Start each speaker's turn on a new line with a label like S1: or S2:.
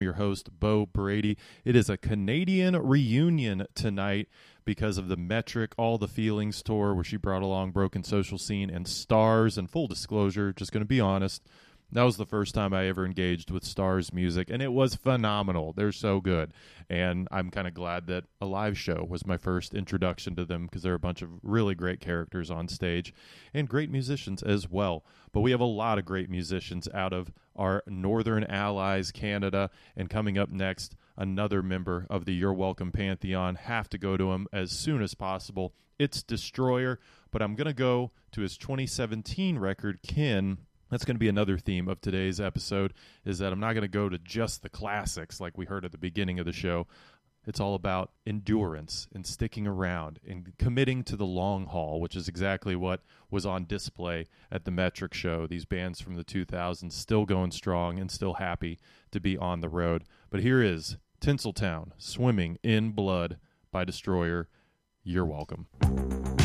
S1: Your host, Bo Brady. It is a Canadian reunion tonight because of the Metric All the Feelings tour, where she brought along Broken Social Scene and Stars. And full disclosure, just going to be honest, that was the first time I ever engaged with Stars music, and it was phenomenal. They're so good, and I'm kind of glad that a live show was my first introduction to them, because they're a bunch of really great characters on stage and great musicians as well. But we have a lot of great musicians out of our northern allies, Canada, and coming up next, another member of the You're Welcome Pantheon. Have to go to him as soon as possible. It's Destroyer, but I'm going to go to his 2017 record, Kin. That's going to be another theme of today's episode, is that I'm not going to go to just the classics like we heard at the beginning of the show. It's all about endurance and sticking around and committing to the long haul, which is exactly what was on display at the Metric show. These bands from the 2000s still going strong and still happy to be on the road. But here is Tinseltown, Swimming in Blood by Destroyer. You're welcome.